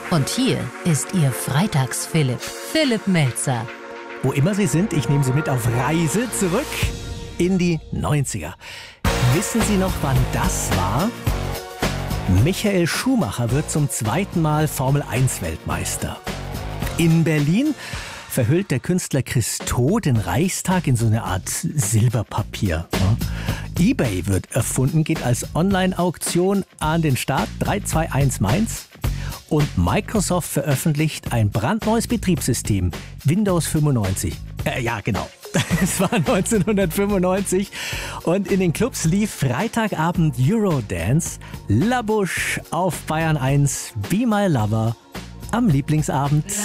Und hier ist Ihr Freitags-Philipp, Philipp Melzer. Wo immer Sie sind, ich nehme Sie mit auf Reise zurück in die 90er. Wissen Sie noch, wann das war? Michael Schumacher wird zum zweiten Mal Formel-1-Weltmeister. In Berlin verhüllt der Künstler Christo den Reichstag in so eine Art Silberpapier. eBay wird erfunden, geht als Online-Auktion an den Start. 3, 2, 1 Mainz. Und Microsoft veröffentlicht ein brandneues Betriebssystem, Windows 95. Ja, genau. Es war 1995 und in den Clubs lief Freitagabend Eurodance, La Bouche auf Bayern 1, Be My Lover am Lieblingsabend.